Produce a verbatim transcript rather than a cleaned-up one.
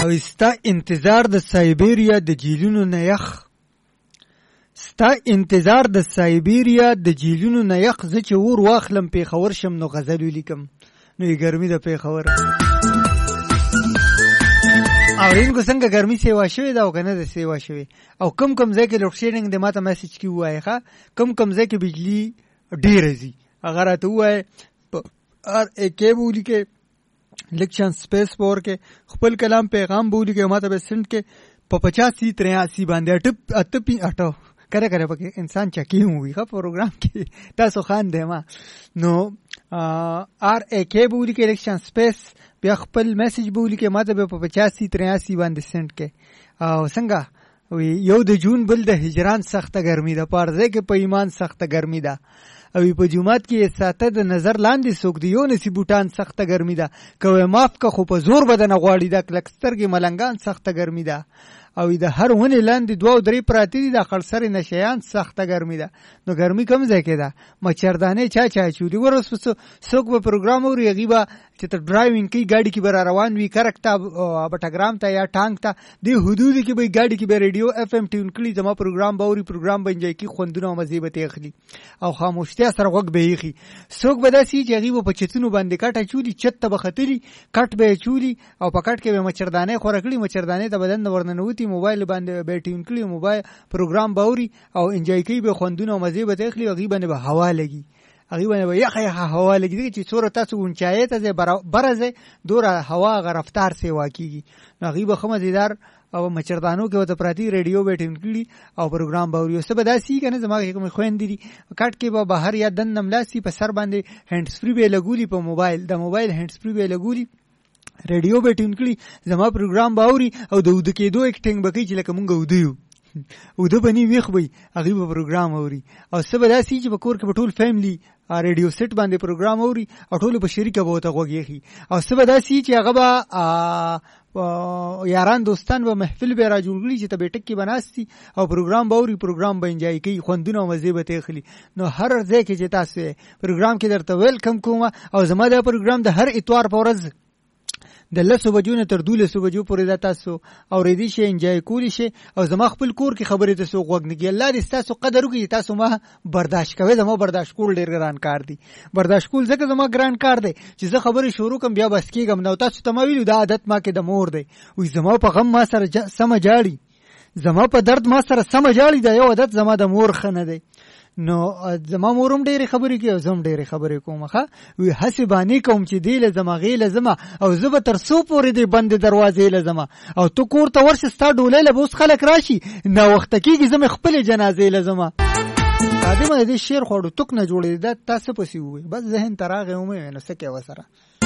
او ستا انتظار د سایبیریا د جیلونو نه یخ ستا انتظار د سایبیریا د جیلونو نه یخ زه چې ور واخلم پیښور شم نو غزل ولیکم نو یې ګرمي د پیښور اورین کو څنګه ګرمي سیوا شوی دا او کنه د سیوا شوی او کم کم ځای کې لوډ شیډینګ د ماته میسج کی وای ښا کم کم ځای کې بجلی ډیر زی اگر ته وای ار اکی بولی کې لیکشن سپیس پور کې خپل کلام پیغام بولی کې ماته به سند کې په پچاسی تریاسی باندې اټ اټ پی اټو کرے کرے پکې انسان چکی ہوئی ښه پروګرام کې تاسو خان دی ما نو ار اکی بولی کې لیکشن سپیس بیا خپل میسج بولی کې ماته به په پچاسی تریاسی باندې سند کې او څنګه وی یو د جون بل د هجران سخته ګرمي ده پارځه کې په ایمان سخته ګرمي ده او په جمعات کې ساته د نظر لاندې سوک دی یو نسی بوټان سخته ګرمي ده کوي ماف که خو په زور بدن غواړي د کلکسترګي ملنګان سخته ګرمي ده او د هر ونې لاندې دوه او درې پراتی دي د خړسر نشیان سخته ګرمي ده نو ګرمي کم ځای کې ده مچردانې چا چا چولي ورس پس سوک په پروګرام او غیبا چې ته ډرایوینګ کی ګاډي کې بر روان وي کرکتا بټګرام ته یا ټانک ته دی حدود کې به ګاډي کې به ریډیو اف ام ټیون کړي زما پروګرام باوري پروګرام بنځي کی خوندونه مزيبت اخلي او خاموشتیا سره وګ به یخي سوک به داسي چې غیبا په چتونو باندې کټه چولي چت به خطري کټ به چولي او په کټ کې به مچردانې خورکړي مچردانې ته بدن ورننوتی موبایل باندې به ټیون کړي موبایل پروګرام باوري او انجوای کوي به خوندونه مزيبت اخلي غیبا به هوا لګي غیبا به یخه یخه هوا لګي چې څوره تاسو اونچایه ته برزه دوره هوا غرفتار سی واکیږي نو غیبا خمزیدار او مچردانو کې وته پراتی ریډیو بیٹین کړي او پروګرام باوري سبا داسي کنه زما کوم خويندې دي کټ کې به بهر یا دن نملاسي په سر باندې هاند فری به لګولي په موبایل د موبایل هاند فری به لګولي ریډیو بیٹین کړي زما پروګرام باوري او د ود کې دوه اکټینګ بکی چې لکه مونږ ودیو او د بنی ویخ وي هغه په پروګرام اوري او سبا داسي چې په کور کې ټول فیملی ریډیو سیټ باندې پروګرام اوري او ټول په شریکه بوته غوږی او سبا داسي چې هغه به یاران دوستان و محفل به را جوړ کړي چې ته بیٹک کې بناستي او پروګرام باوري پروګرام به انجوای کوي خوندونه مزيبت اخلي نو هر ځای کې چې تاسو پروګرام کې درته ویلکم کوم او زما دا پروګرام د هر اتوار په ورځ د لسو بجو نه تر دولسو بجو پورې دا تاسو اورېدی شي انجوای کولی شي او زما خپل کور کې خبرې تاسو غوږنګي الله دې تاسو قدر وکړي تاسو ما برداشت کوئ زما برداشت کول ډیر ګران کار دی برداشت کول ځکه زما ګران کار دی چې زه خبرې شروع کوم بیا بس کېږم نو تاسو ته ما ویلو دا عادت ما کې د مور دی وای زما په غم ما سره سم جاړي زما په درد ما سره سم جاړي دا یو عادت زما د مور خنه دی نو زما مورم ډېرې خبرې کوي او زم ډېرې خبرې کوم ښه وی حسبانی کوم چې دی له زما غیله زما او زه به تر څو پورې دی بند دروازې له زما او تو کور ته ورشه ستا ډولۍ له اوس خلک راشي نو وخت کېږي زما خپل جنازې له زما قادمه دې شعر خوړو توک نه جوړې دا تاسو پسې وي بس ذهن تراغه ومه نو څه کې وسره